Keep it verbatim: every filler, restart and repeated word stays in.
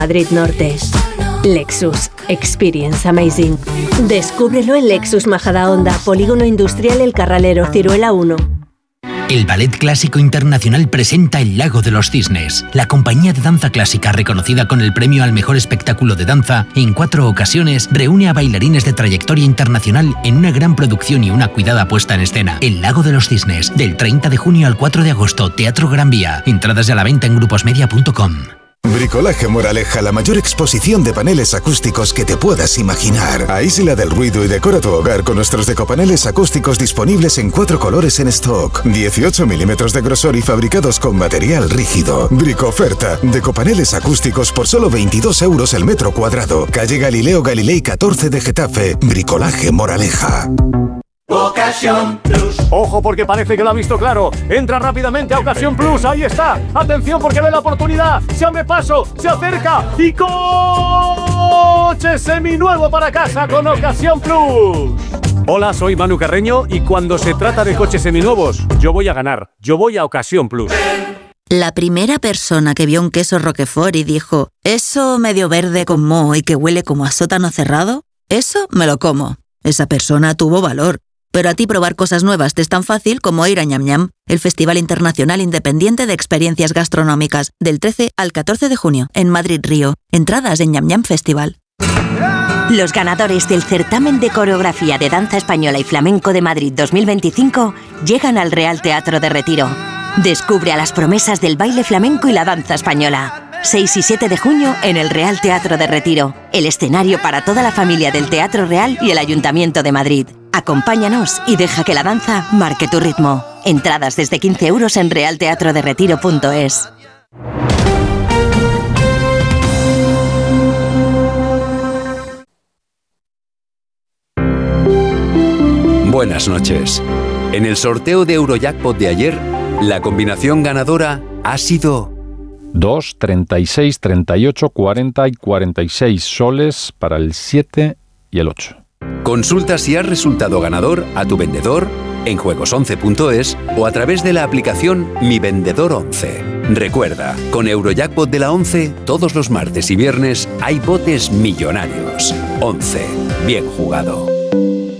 Madrid Norte. Lexus. Experience Amazing. Descúbrelo en Lexus Majadahonda, Polígono Industrial El Carralero, Ciruela uno. El Ballet Clásico Internacional presenta El Lago de los Cisnes. La compañía de danza clásica, reconocida con el premio al mejor espectáculo de danza, en cuatro ocasiones reúne a bailarines de trayectoria internacional en una gran producción y una cuidada puesta en escena. El Lago de los Cisnes, del treinta de junio al cuatro de agosto, Teatro Gran Vía. Entradas a la venta en gruposmedia punto com. Bricolaje Moraleja, la mayor exposición de paneles acústicos que te puedas imaginar. Aísla del ruido y decora tu hogar con nuestros decopaneles acústicos disponibles en cuatro colores en stock. dieciocho milímetros de grosor y fabricados con material rígido. Bricoferta, decopaneles acústicos por solo veintidós euros el metro cuadrado. Calle Galileo Galilei catorce de Getafe. Bricolaje Moraleja. Ocasión Plus. Ojo, porque parece que lo ha visto claro. Entra rápidamente a Ocasión Plus. Ahí está. Atención, porque ve la oportunidad. Se abre paso, se acerca y coche seminuevo para casa con Ocasión Plus. Hola, soy Manu Carreño y cuando se trata de coches seminuevos, yo voy a ganar. Yo voy a Ocasión Plus. La primera persona que vio un queso Roquefort y dijo, eso medio verde con moho y que huele como a sótano cerrado, eso me lo como. Esa persona tuvo valor. Pero a ti probar cosas nuevas te es tan fácil como ir a Ñam Ñam, el Festival Internacional Independiente de Experiencias Gastronómicas, del trece al catorce de junio, en Madrid Río. Entradas en Ñam Ñam Festival. Los ganadores del certamen de coreografía de danza española y flamenco de Madrid dos mil veinticinco llegan al Real Teatro de Retiro. Descubre a las promesas del baile flamenco y la danza española. seis y siete de junio en el Real Teatro de Retiro, el escenario para toda la familia del Teatro Real y el Ayuntamiento de Madrid. Acompáñanos y deja que la danza marque tu ritmo. Entradas desde quince euros en real teatro de retiro punto es. Buenas noches. En el sorteo de Eurojackpot de ayer, la combinación ganadora ha sido dos, treinta y seis, treinta y ocho, cuarenta y cuarenta y seis soles para el siete y el ocho. Consulta si has resultado ganador a tu vendedor, en juegos once punto es o a través de la aplicación Mi Vendedor once. Recuerda, con Eurojackpot de la once, todos los martes y viernes hay botes millonarios. once. Bien jugado.